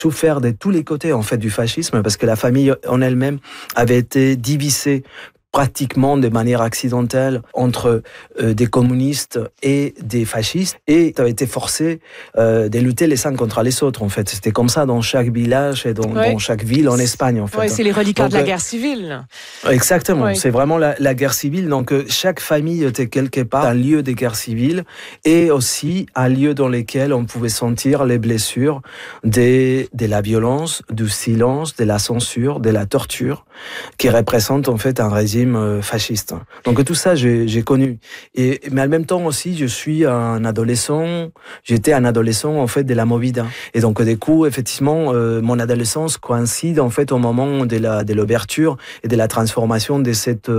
souffert de tous les côtés en fait du fascisme parce que la famille en elle-même avait été divisée pratiquement de manière accidentelle entre des communistes et des fascistes et ça a été forcé de lutter les uns contre les autres en fait. C'était comme ça dans chaque village et dans chaque ville en Espagne en fait. Oui, c'est les reliquats de la guerre civile. Exactement, c'est vraiment la guerre civile. Donc chaque famille était quelque part un lieu de guerre civile et aussi un lieu dans lequel on pouvait sentir les blessures de la violence, du silence, de la censure, de la torture qui représente en fait un régime fasciste. Donc tout ça, j'ai connu. Mais en même temps aussi, j'étais un adolescent en fait de la Movida. Et donc du coup, effectivement, mon adolescence coïncide en fait au moment de l'ouverture et de la transformation de cette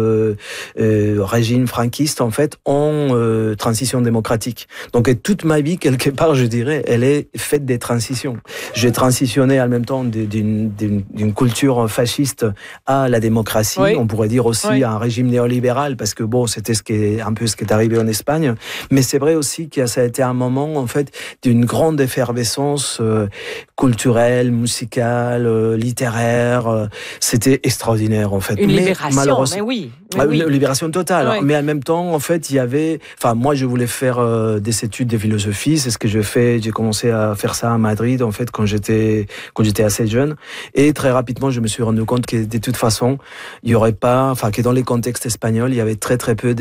régime franquiste en fait en transition démocratique. Donc toute ma vie, quelque part, je dirais, elle est faite des transitions. J'ai transitionné en même temps d'une culture fasciste à la démocratie. On pourrait dire aussi à un régime néolibéral parce que bon, c'était un peu ce qui est arrivé en Espagne. Mais c'est vrai aussi que ça a été un moment en fait d'une grande effervescence culturelle, musicale, littéraire. C'était extraordinaire en fait. Une libération, mais oui. Une libération totale. Oui. Mais en même temps, en fait, il y avait. Enfin, moi, je voulais faire des études de philosophie. C'est ce que j'ai fait. J'ai commencé à faire ça à Madrid en fait quand j'étais assez jeune. Et très rapidement, je me suis rendu compte que de toute façon, il y aurait pas. Enfin, que dans les contextes espagnols, il y avait très très peu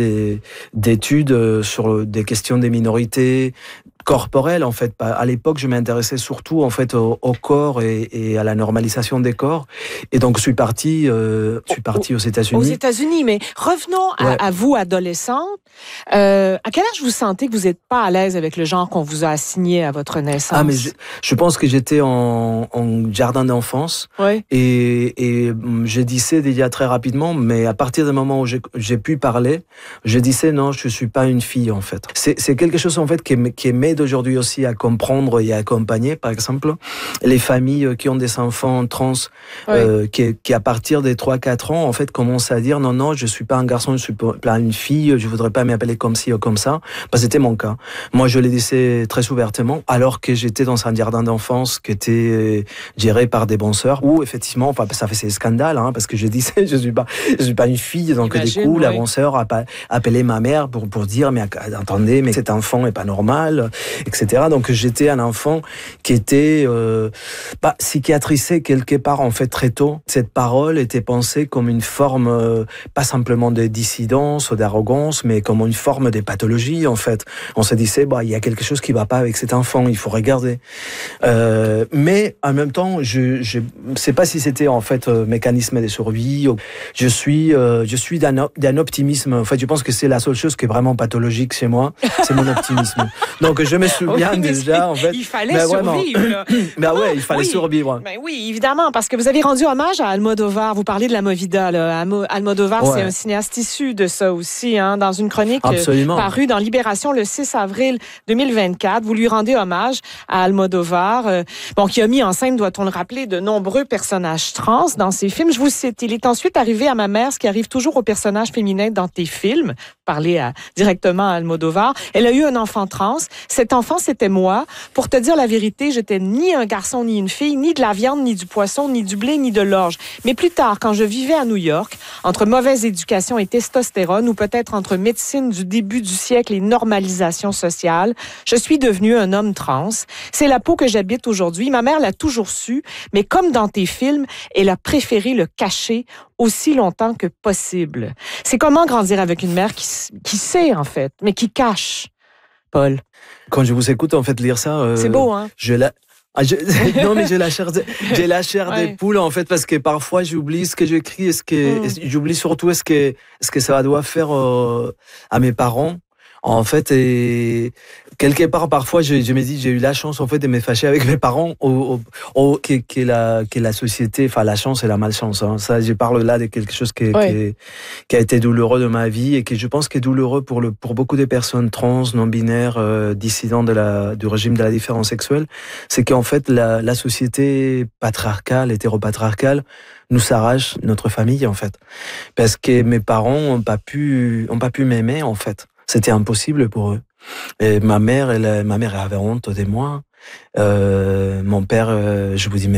d'études sur des questions des minorités corporelles en fait. À l'époque, je m'intéressais surtout en fait au corps et à la normalisation des corps. Et donc, je suis parti aux États-Unis. Aux États-Unis, mais revenons à vous, adolescente. À quel âge vous sentez que vous n'êtes pas à l'aise avec le genre qu'on vous a assigné à votre naissance? Ah, mais je pense que j'étais en jardin d'enfance. Et je disais déjà très rapidement, mais à partir du moment où j'ai pu parler, je disais non, je suis pas une fille en fait. C'est quelque chose en fait qui m'aide aujourd'hui aussi à comprendre et à accompagner, par exemple, les familles qui ont des enfants trans, qui à partir des 3-4 ans en fait commencent à dire non, je suis pas un garçon, je suis pas une fille, je voudrais pas m'appeler comme ci ou comme ça. C'était mon cas. Moi, je le disais très ouvertement, alors que j'étais dans un jardin d'enfance qui était géré par des bonnes sœurs, où effectivement, enfin, ça fait ces scandales, parce que je disais, je suis pas une fille, donc du coup, la bonne sœur a appelé ma mère pour dire, mais attendez, mais cet enfant est pas normal, etc. Donc j'étais un enfant qui était psychiatrisé quelque part en fait très tôt. Cette parole était pensée comme une forme, pas simplement de dissidence ou d'arrogance, mais comme une forme de pathologie en fait. On se disait, il y a quelque chose qui va pas avec cet enfant, il faut regarder. Mais en même temps, je sais pas si c'était en fait mécanisme de survie. Je suis d'un optimisme. En fait, je pense que c'est la seule chose qui est vraiment pathologique chez moi, c'est mon optimisme. Donc je me souviens déjà en fait. Il fallait survivre. Il fallait survivre. Oui, évidemment, parce que vous avez rendu hommage à Almodovar. Vous parlez de la Movida. Almodovar, c'est un cinéaste issu de ça aussi, dans une chronique parue dans Libération le 6 avril 2024. Vous lui rendez hommage à Almodovar, qui a mis en scène, doit-on le rappeler, de nombreux personnages trans dans ses films. Je vous cite, il est ensuite arrivé à ma mère, ce qui arrive toujours aux personnages féminins dans tes films. Parler directement à Almodovar. Elle a eu un enfant trans. Cet enfant, c'était moi. Pour te dire la vérité, j'étais ni un garçon ni une fille, ni de la viande, ni du poisson, ni du blé, ni de l'orge. Mais plus tard, quand je vivais à New York, entre mauvaise éducation et testostérone, ou peut-être entre médecine du début du siècle et normalisation sociale, je suis devenu un homme trans. C'est la peau que j'habite aujourd'hui. Ma mère l'a toujours su, mais comme dans tes films, elle a préféré le cacher aussi longtemps que possible. C'est comment grandir avec une mère qui sait, en fait, mais qui cache, Paul. Quand je vous écoute, en fait, lire ça... c'est beau, hein? Non, mais j'ai la chair des poules, en fait, parce que parfois, j'oublie ce que j'écris j'oublie surtout ce que ça doit faire à mes parents. En fait, et quelque part, parfois, je me dis, j'ai eu la chance, en fait, de me fâcher avec mes parents, que la société, enfin, la chance et la malchance, Ça, je parle là de quelque chose qui a été douloureux de ma vie et que je pense qui est douloureux pour beaucoup de personnes trans, non-binaires, dissidents du régime de la différence sexuelle. C'est qu'en fait, la société patriarcale, hétéropatriarcale, nous arrache notre famille, en fait. Parce que mes parents ont pas pu m'aimer, en fait. C'était impossible pour eux. Et ma mère avait honte de moi. Mon père, je vous dis,